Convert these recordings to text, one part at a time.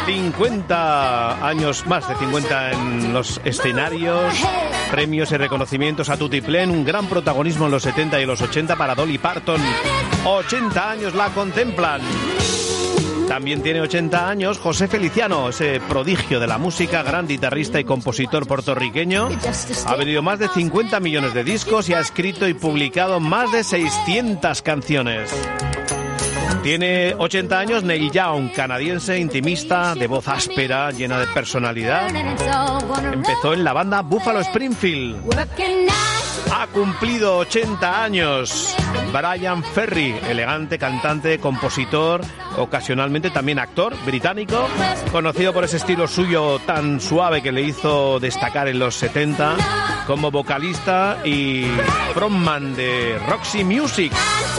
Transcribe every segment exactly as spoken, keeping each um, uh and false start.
cincuenta años, más de cincuenta en los escenarios, premios y reconocimientos a tutiplén, un gran protagonismo en los setenta y los ochenta para Dolly Parton. ochenta años la contemplan. También tiene ochenta años José Feliciano, ese prodigio de la música, gran guitarrista y compositor puertorriqueño. Ha vendido más de cincuenta millones de discos y ha escrito y publicado más de seiscientas canciones. Tiene ochenta años Neil Young, canadiense, intimista, de voz áspera, llena de personalidad. Empezó en la banda Buffalo Springfield. Ha cumplido ochenta años Bryan Ferry, elegante cantante, compositor, ocasionalmente también actor británico, conocido por ese estilo suyo tan suave que le hizo destacar en los setenta como vocalista y frontman de Roxy Music.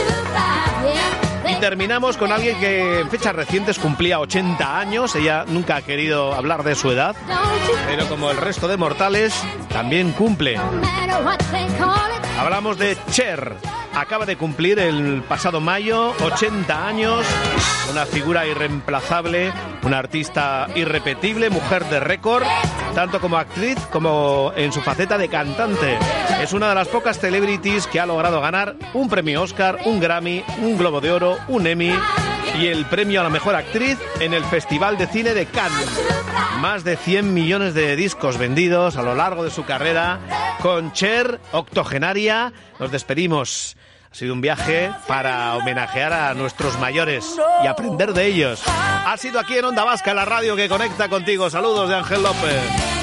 Y terminamos con alguien que en fechas recientes cumplía ochenta años. Ella nunca ha querido hablar de su edad, pero como el resto de mortales, también cumple. Hablamos de Cher. Acaba de cumplir el pasado mayo ochenta años, una figura irreemplazable, una artista irrepetible, mujer de récord, tanto como actriz como en su faceta de cantante. Es una de las pocas celebrities que ha logrado ganar un premio Oscar, un Grammy, un Globo de Oro, un Emmy y el premio a la mejor actriz en el Festival de Cine de Cannes. Más de cien millones de discos vendidos a lo largo de su carrera. Con Cher, octogenaria, nos despedimos. Ha sido un viaje para homenajear a nuestros mayores y aprender de ellos. Ha sido aquí en Onda Vasca, la radio que conecta contigo. Saludos de Ángel López.